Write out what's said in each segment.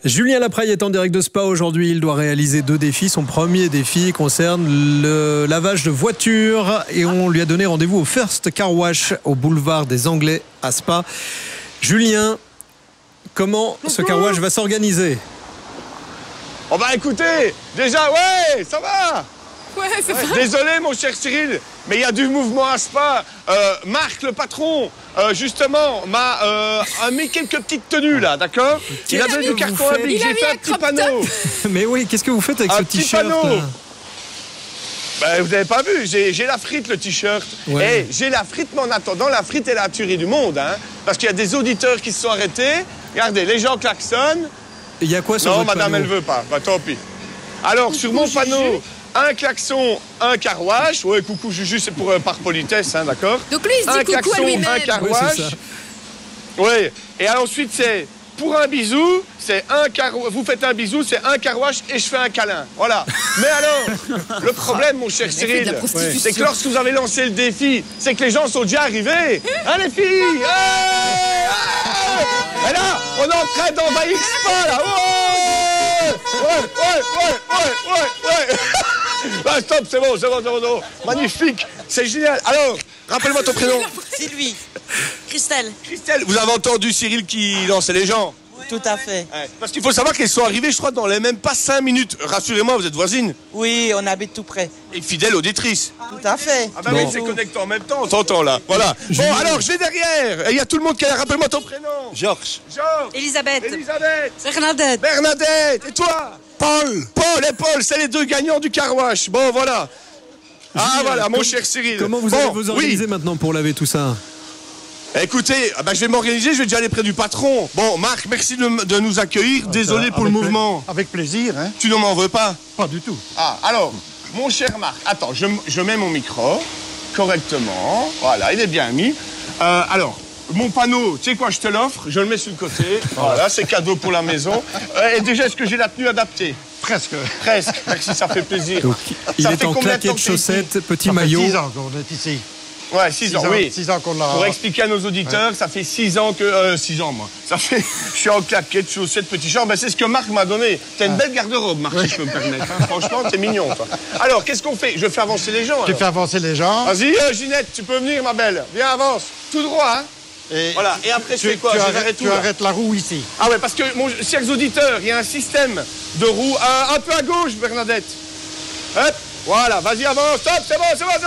Julien Lapraille est en direct de Spa aujourd'hui. Il doit réaliser 2 défis. Son premier défi concerne le lavage de voitures et on lui a donné rendez-vous au First Car Wash au boulevard des Anglais à Spa. Julien, comment ce car wash va s'organiser? Oh bah écoutez, déjà, ouais, ça va. Ouais, ça va. Désolé mon cher Cyril, mais il y a du mouvement à Spa. Marc, le patron, justement, m'a mis quelques petites tenues là, d'accord? Il a donné du carton à Bic, j'ai fait un petit panneau. Mais oui, qu'est-ce que vous faites avec Un ce petit t-shirt panneau. là? Ben, vous n'avez pas vu, j'ai la frite, le t-shirt. Ouais. Et j'ai la frite, mais en attendant, la frite est la tuerie du monde. Hein, parce qu'il y a des auditeurs qui se sont arrêtés. Regardez, les gens klaxonnent. Il y a quoi sur Non, votre madame, panneau? elle veut pas. Bah, tant pis. Alors, sur mon panneau, un klaxon, un car wash. Ouais, coucou Juju, c'est pour par politesse, hein, d'accord? Donc lui, il se dit Un coucou à klaxon, lui-même. un car Oui, c'est wash. ça. Oui. Et ensuite, c'est pour un bisou, c'est un car. Vous faites un bisou, c'est un car wash et je fais un câlin. Voilà. Mais alors, le problème, mon cher fait de Cyril, la prostitution. c'est que lorsque vous avez lancé le défi, c'est que les gens sont déjà arrivés. Hein, les filles? Hey, hey. Et là, on est en train d'envahir Spa, là. Ouais. Bah, stop, c'est bon. Magnifique, c'est génial. Alors, rappelle-moi ton prénom. Sylvie. Christelle. Christelle, vous avez entendu Cyril qui lançait les gens? Tout à fait. Ouais. Parce qu'il faut savoir qu'elles sont arrivées, je crois, dans les même pas 5 minutes. Rassurez-moi, vous êtes voisines. Oui, on habite tout près. Et fidèle auditrice. Tout à fait. Ah bah oui, c'est connecté en même temps, on t'entend là. Voilà. Bon, alors, je vais derrière. Et il y a tout le monde qui a... Rappelle-moi ton prénom. Georges. Georges. Elisabeth. Elisabeth. Bernadette. Bernadette. Et toi? Paul. Paul, c'est les 2 gagnants du car wash. Bon, voilà. Ah, voilà, mon cher Cyril. Comment vous Bon, allez vous organiser oui. maintenant pour laver tout ça? Écoutez, je vais m'organiser, je vais déjà aller près du patron. Bon, Marc, merci de nous accueillir. Désolé pour le mouvement. Avec plaisir, hein? Tu ne m'en veux pas? Pas du tout. Ah, alors, mon cher Marc, attends, je mets mon micro correctement. Voilà, il est bien mis. Alors, mon panneau, tu sais quoi, je te l'offre, je le mets sur le côté. Voilà, c'est cadeau pour la maison. Et déjà, est-ce que j'ai la tenue adaptée? Presque. Presque, merci, ça fait plaisir. Donc, il Ça est fait en combien de claquettes, temps que t'es ici? chaussettes, petit Ça fait maillot. 6 ans qu'on est ici. Ouais, 6 ans, oui. 6 ans qu'on l'a... Pour expliquer à nos auditeurs, ça fait 6 ans que... 6 ans, moi. Ça fait... Je suis en claquettes, chaussettes, petit short. C'est ce que Marc m'a donné. T'as une belle garde-robe, Marc, si je peux me permettre. Hein. Franchement, t'es mignon, toi. Alors, qu'est-ce qu'on fait? Je fais avancer les gens, Tu alors. fais avancer les gens. Vas-y, Ginette, tu peux venir, ma belle. Viens, avance. Tout droit, hein. Et Voilà. Et après, je fais quoi? J'arrête tout, tu là. arrêtes la roue ici. Ah ouais, parce que, chers auditeurs, il y a un système de roues un peu à gauche, Bernadette. Hop, voilà, vas-y, avance. Stop, c'est bon.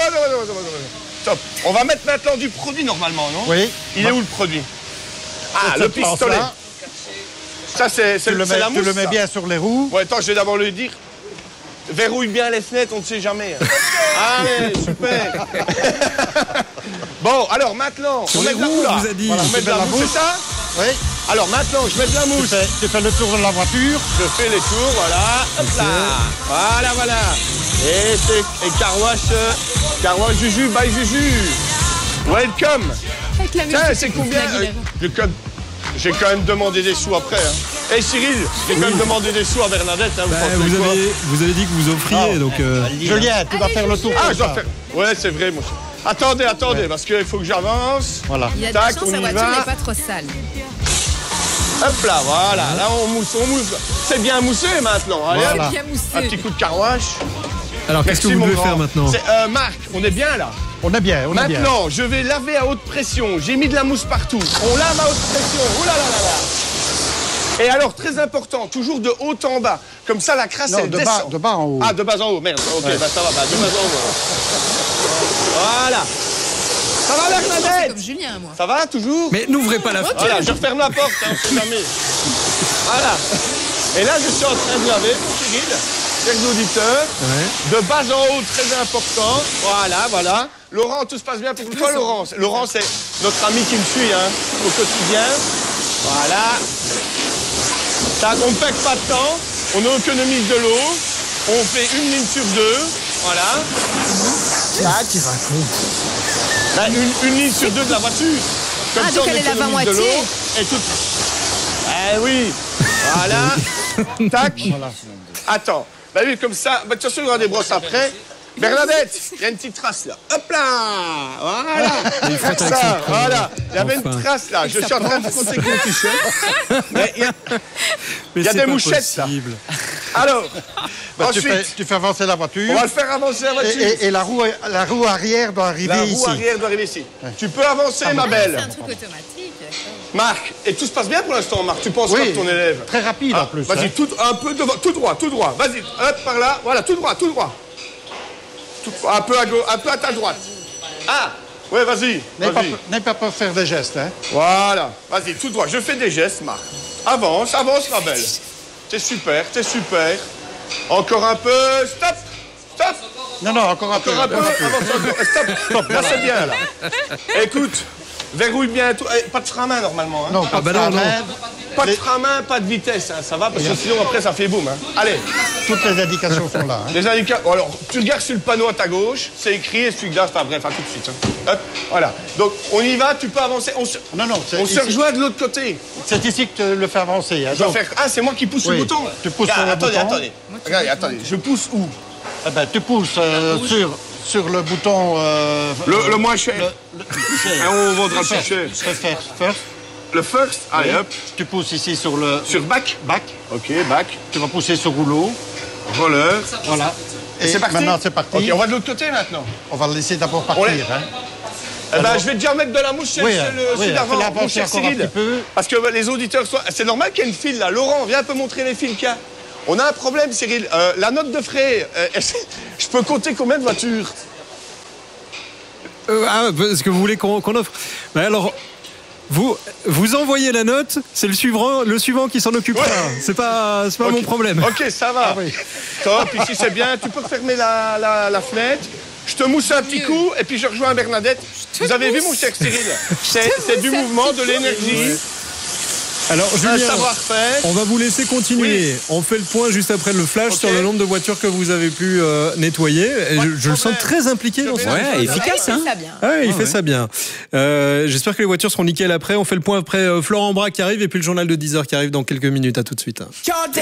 Stop. On va mettre maintenant du produit, normalement, non? Oui. Il est où, le produit? Ah, le Cette pistolet. planche-là, Ça, c'est Tu le c'est la mets, mousse, tu le mets ça. bien sur les roues. Ouais, attends, je vais d'abord lui dire. Verrouille bien les fenêtres, on ne sait jamais. Allez, super. Bon, alors maintenant, on met de la roues, mousse, là. vous a dit. Voilà, on met Tu de mets la la mousse, mousse. c'est ça? Oui. Alors maintenant, je mets de la Tu mousse. fais le tour de la voiture. Je fais les tours, voilà. Hop là. Voilà. Et c'est car wash Juju, bye Juju. Welcome. Avec la Tiens, musique, c'est combien Aguilera. J'ai quand même demandé des sous après. Hein. Et Cyril, j'ai quand même demandé des sous à Bernadette. Hein, Bah, pensez quoi? vous avez dit que vous offriez, donc... Julien, tu vas faire le tour. Ah, comme je dois ça. faire. Ouais, c'est vrai, mon cher. Attendez, parce qu'il faut que j'avance. Voilà. Il a de Tac, la chance, on sa y voiture va. n'est pas trop sale. Hop là, voilà. Là, on mousse. C'est bien moussé maintenant. Allez, Voilà. hop, Bien moussé. un petit coup de car wash. Alors, qu'est-ce que Merci, vous mon devez grand. faire maintenant? Marc, on est bien là. On est bien, on est bien. Maintenant, je vais laver à haute pression. J'ai mis de la mousse partout. On lave à haute pression. Ouh là là là là. Et alors, très important, toujours de haut en bas. Comme ça, la crasse, Non, elle descend. de bas en haut. Ah, de bas en haut, merde. Ok, bah ça va, de bas en haut. Voilà. Ça va, C'est Bernadette? comme Julien, moi. Ça va, toujours? Mais n'ouvrez pas la Ok. Voilà, je referme la porte, hein, on sait jamais. Voilà. Et là, je suis en train de laver, mon Cyril, chers auditeurs. Ouais. De bas en haut, très important. Voilà. Laurent, tout se passe bien pour toi, Laurent? Laurent, c'est notre ami qui me suit hein, au quotidien. Voilà. Ça, on ne perd pas de temps. On économise de l'eau. On fait 1 ligne sur 2. Voilà. Tac. Bah, une ligne sur 2 de la voiture. Comme Ah, ça, donc on elle est lavée à économise de moitié. l'eau. Et tout. Eh oui. Voilà. Tac. Voilà. Attends. Bah oui, comme ça. Bah, de toute façon, il y aura des brosses après. Bernadette, il y a une petite trace là. Hop là. Voilà. Il faut Comme ça, voilà. Il y avait Enfin. une trace là. Je suis en train de compter que tu sais. Mais il y a Mais il y a c'est des pas mouchettes, là. possible. Alors, Bah, tu ensuite, fais avancer la on voiture. va le faire avancer la voiture. Et la roue arrière doit arriver La roue ici. arrière doit arriver ici. Tu peux avancer, ma belle. C'est un truc automatique. Marc, et tout se passe bien pour l'instant, Marc. Tu penses quoi de ton élève? Très rapide en plus. Vas-y, hein. un peu devant, tout droit. Vas-y, hop, par là. Voilà, tout droit. Un peu à gauche, un peu à ta droite. Ah, ouais, vas-y. N'aie pas peur de faire des gestes. Hein. Voilà, vas-y, tout droit. Je fais des gestes, Marc. Avance, ma belle. C'est super. Encore un peu. Stop. Non, encore un peu. Encore un peu. Avance encore. Stop. Là, c'est bien, là. Écoute, verrouille bien tout. Pas de frein à main, normalement. Hein. Non, pas bah de non, frein à non. main. Pas de frein à main, pas de vitesse. Hein. Ça va, parce que sinon, après, ça fait boum. Hein. Allez. Toutes les indications sont là. Hein. Les indicateurs. Alors, tu regardes sur le panneau à ta gauche, c'est écrit, essuie-glace, enfin bref, tout de suite. Hein. Hop, voilà. Donc, on y va, tu peux avancer. On se ici. rejoint de l'autre côté. C'est ici que tu le fais avancer. Hein. Je dois Donc, faire. Ah, c'est moi qui pousse Oui, le bouton. tu pousses sur le bouton. Attendez. Regardez, attendez. Je pousse où? eh ben, tu pousses sur le bouton. Le moins cher. Ah, on vendra le plus cher. First. Le first. Allez, hop. Tu pousses ici sur le Sur back. back. Ok, back. Tu vas pousser sur rouleau. Roller. Voilà. Et c'est parti. Maintenant, c'est parti. Ok, on va de l'autre côté maintenant. On va le laisser d'abord On partir. laisse. Hein. Eh ben, je vais déjà mettre de la mouche chez Oui, celui d'avant, fais-la mon avancer cher encore un Cyril. petit peu. Parce que les auditeurs soient... C'est normal qu'il y ait une file là. Laurent, viens un peu montrer les files qu'il y a. On a un problème, Cyril. La note de frais, je peux compter combien de voitures? Parce que vous voulez qu'on offre. Mais alors, vous envoyez la note, c'est le suivant qui s'en occupera. Ouais. C'est pas Ok. mon problème. Ok, ça va. Top, ici c'est bien. Tu peux refermer la fenêtre. Je te mousse un petit coup et puis je rejoins Bernadette. Vous avez vu, mon cher Cyril? C'est du mouvement, de l'énergie. Alors, Un Julien, savoir-faire. on va vous laisser continuer. Oui. On fait le point juste après le flash Ok. sur le nombre de voitures que vous avez pu nettoyer. Et Pas de je le sens problème. très impliqué dans ça. Ouais, efficace, Ouais, hein. c'est ça bien. Ah ouais, il fait ça bien. J'espère que les voitures seront nickel après. On fait le point après Florent Bras qui arrive et puis le journal de 10h qui arrive dans quelques minutes. À tout de suite.